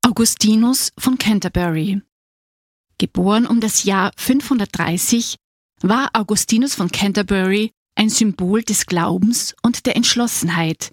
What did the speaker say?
Augustinus von Canterbury. Geboren um das Jahr 530, war Augustinus von Canterbury ein Symbol des Glaubens und der Entschlossenheit,